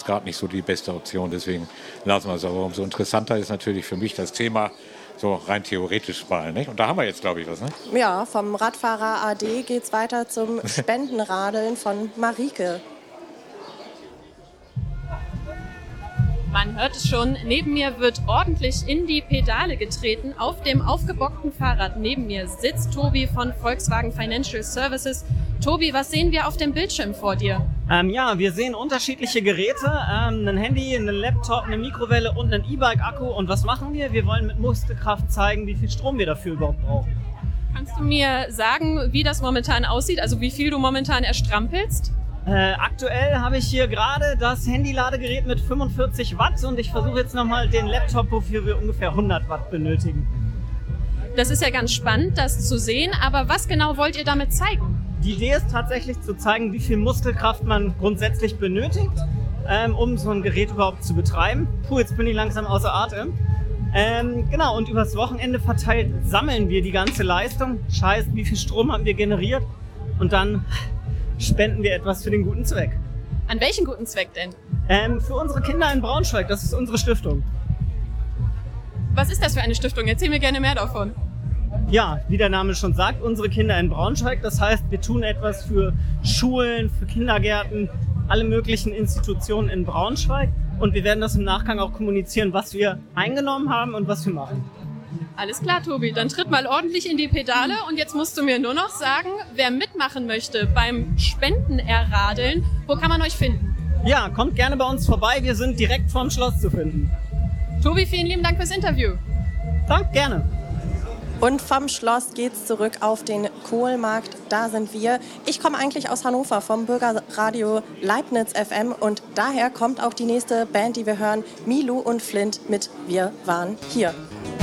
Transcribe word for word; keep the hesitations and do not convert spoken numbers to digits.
gerade nicht so die beste Option. Deswegen lassen wir es. Aber umso interessanter ist natürlich für mich das Thema so rein theoretisch mal. Nicht? Und da haben wir jetzt, glaube ich, was. Ne? Ja, vom Radfahrer A D geht's weiter zum Spendenradeln von Marike. Man hört es schon, neben mir wird ordentlich in die Pedale getreten. Auf dem aufgebockten Fahrrad neben mir sitzt Tobi von Volkswagen Financial Services. Tobi, was sehen wir auf dem Bildschirm vor dir? Ähm, ja, wir sehen unterschiedliche Geräte, ähm, ein Handy, einen Laptop, eine Mikrowelle und einen E-Bike-Akku. Und was machen wir? Wir wollen mit Muskelkraft zeigen, wie viel Strom wir dafür überhaupt brauchen. Kannst du mir sagen, wie das momentan aussieht? Also wie viel du momentan erstrampelst? Äh, aktuell habe ich hier gerade das Handy-Ladegerät mit fünfundvierzig Watt und ich versuche jetzt nochmal den Laptop, wofür wir ungefähr hundert Watt benötigen. Das ist ja ganz spannend, das zu sehen, aber was genau wollt ihr damit zeigen? Die Idee ist tatsächlich zu zeigen, wie viel Muskelkraft man grundsätzlich benötigt, ähm, um so ein Gerät überhaupt zu betreiben. Puh, jetzt bin ich langsam außer Atem. Ähm, genau, und übers Wochenende verteilt sammeln wir die ganze Leistung, heißt, wie viel Strom haben wir generiert und dann spenden wir etwas für den guten Zweck. An welchen guten Zweck denn? Ähm, für unsere Kinder in Braunschweig, das ist unsere Stiftung. Was ist das für eine Stiftung? Erzähl mir gerne mehr davon. Ja, wie der Name schon sagt, unsere Kinder in Braunschweig. Das heißt, wir tun etwas für Schulen, für Kindergärten, alle möglichen Institutionen in Braunschweig. Und wir werden das im Nachgang auch kommunizieren, was wir eingenommen haben und was wir machen. Alles klar, Tobi. Dann tritt mal ordentlich in die Pedale. Und jetzt musst du mir nur noch sagen, wer mitmachen möchte beim Spendenerradeln, wo kann man euch finden? Ja, kommt gerne bei uns vorbei. Wir sind direkt vorm Schloss zu finden. Tobi, vielen lieben Dank fürs Interview. Danke, gerne. Und vom Schloss geht's zurück auf den Kohlmarkt. Da sind wir. Ich komme eigentlich aus Hannover vom Bürgerradio Leibniz F M und daher kommt auch die nächste Band, die wir hören, Milu und Flint mit Wir waren hier.